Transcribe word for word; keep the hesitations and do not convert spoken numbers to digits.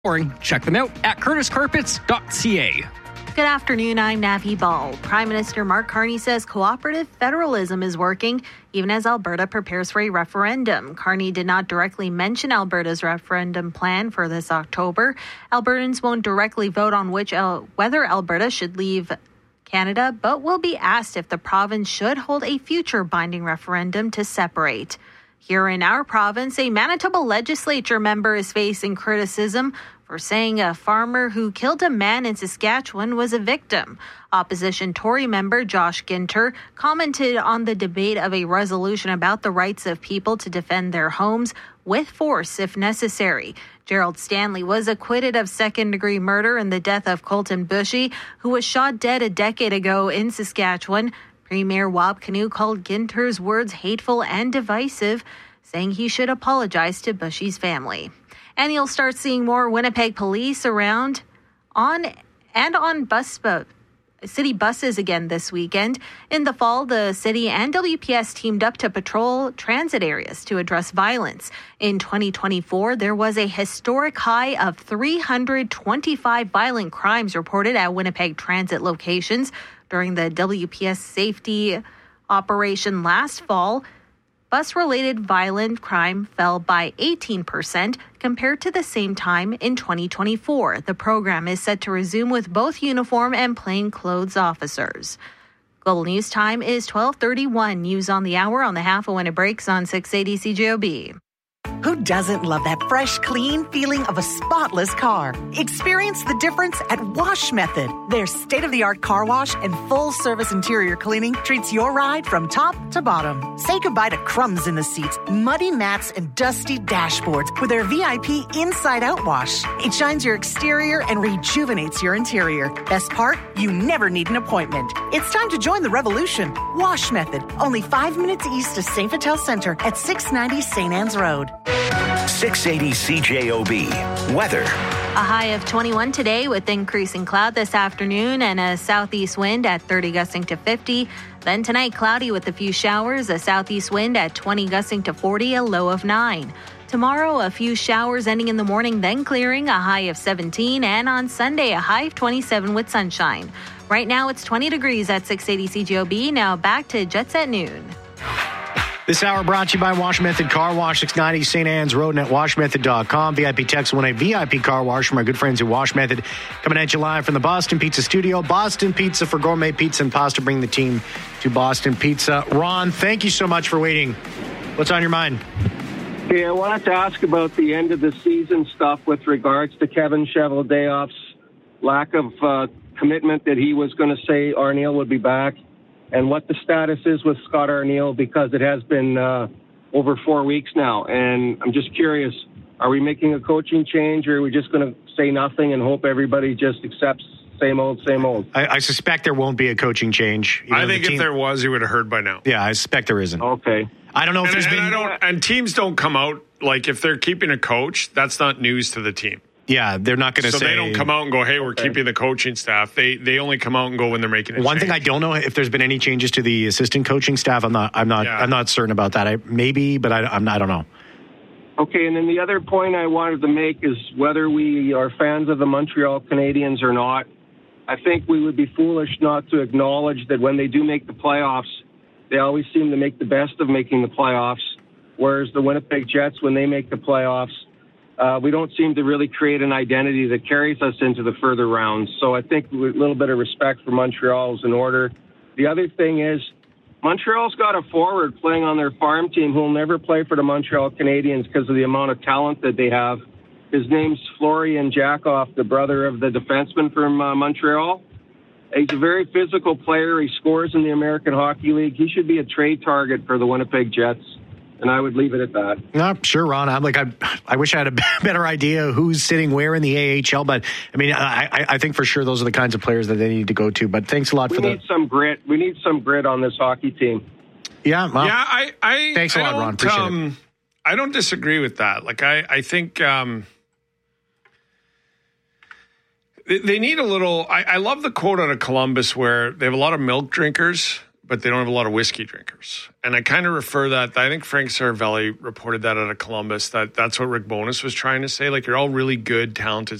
Check them out at curtis carpets dot c a. Good afternoon, I'm Navi Ball. Prime Minister Mark Carney says cooperative federalism is working, even as Alberta prepares for a referendum. Carney did not directly mention Alberta's referendum plan for this October. Albertans won't directly vote on which El- whether Alberta should leave Canada, but will be asked if the province should hold a future binding referendum to separate. Here in our province, a Manitoba legislature member is facing criticism for saying a farmer who killed a man in Saskatchewan was a victim. Opposition Tory member Josh Ginter commented on the debate of a resolution about the rights of people to defend their homes with force if necessary. Gerald Stanley was acquitted of second-degree murder in the death of Colton Bushy, who was shot dead a decade ago in Saskatchewan. Premier Wab Kinew called Ginter's words hateful and divisive, saying he should apologize to Bushy's family. And you'll start seeing more Winnipeg police around on and on bus bu- city buses again this weekend. In the fall, the city and W P S teamed up to patrol transit areas to address violence. In twenty twenty-four, there was a historic high of three hundred twenty-five violent crimes reported at Winnipeg transit locations. During the W P S safety operation last fall, bus-related violent crime fell by eighteen percent compared to the same time in twenty twenty-four. The program is set to resume with both uniform and plainclothes officers. Global News Time is twelve thirty-one. News on the hour on the half of when it breaks on six eighty C J O B. Who doesn't love that fresh, clean feeling of a spotless car? Experience the difference at Wash Method. Their state-of-the-art car wash and full-service interior cleaning treats your ride from top to bottom. Say goodbye to crumbs in the seats, muddy mats, and dusty dashboards with their V I P inside-out wash. It shines your exterior and rejuvenates your interior. Best part? You never need an appointment. It's time to join the revolution. Wash Method, only five minutes east of Saint Vital Center at six ninety Saint Anne's Road. six eighty C J O B. Weather. A high of twenty-one today with increasing cloud this afternoon and a southeast wind at thirty gusting to fifty. Then tonight, cloudy with a few showers, a southeast wind at twenty gusting to forty, a low of nine. Tomorrow, a few showers ending in the morning, then clearing, a high of seventeen. And on Sunday, a high of twenty-seven with sunshine. Right now, it's twenty degrees at six eighty C J O B. Now back to Jets at Noon. This hour brought to you by Wash Method Car Wash, six ninety Saint Anne's Road, and at wash method dot com. V I P text win a V I P car wash from our good friends at Wash Method. Coming at you live from the Boston Pizza Studio. Boston Pizza for gourmet pizza and pasta. Bring the team to Boston Pizza. Ron, thank you so much for waiting. What's on your mind? Hey, I wanted to ask about the end of the season stuff with regards to Kevin Cheveldayoff's lack of uh, commitment that he was going to say Arniel would be back, and what the status is with Scott Arniel, because it has been uh, over four weeks now. And I'm just curious, are we making a coaching change, or are we just going to say nothing and hope everybody just accepts same old, same old? I, I suspect there won't be a coaching change. You know, I think the team, if there was, you would have heard by now. Yeah, I suspect there isn't. Okay. I don't know if and, there's and been... I don't, and teams don't come out, like if they're keeping a coach, that's not news to the team. Yeah, they're not going to so say... So they don't come out and go, hey, we're okay. keeping the coaching staff. They they only come out and go when they're making a One change. thing I don't know if there's been any changes to the assistant coaching staff. I'm not I'm not yeah. I'm not certain about that. I maybe, but I I'm not, I don't know. Okay, and then the other point I wanted to make is whether we are fans of the Montreal Canadiens or not, I think we would be foolish not to acknowledge that when they do make the playoffs, they always seem to make the best of making the playoffs, whereas the Winnipeg Jets, when they make the playoffs, uh, we don't seem to really create an identity that carries us into the further rounds. So I think a little bit of respect for Montreal is in order. The other thing is, Montreal's got a forward playing on their farm team who will never play for the Montreal Canadiens because of the amount of talent that they have. His name's Florian Jakoff, the brother of the defenseman from uh, Montreal. He's a very physical player. He scores in the American Hockey League. He should be a trade target for the Winnipeg Jets, and I would leave it at that. No, sure, Ron. I'm like, I, I wish I had a better idea who's sitting where in the A H L, but I mean, I, I think for sure those are the kinds of players that they need to go to. But thanks a lot we for need the. some grit. We need some grit on this hockey team. Yeah, well, yeah. I, I thanks a I lot, Ron. Appreciate um, it. I don't disagree with that. Like, I, I think um, they, they need a little. I, I love the quote out of Columbus where they have a lot of milk drinkers, but they don't have a lot of whiskey drinkers. And I kind of refer that, I think Frank Saravelli reported that out of Columbus, that that's what Rick Bowness was trying to say. Like, you're all really good, talented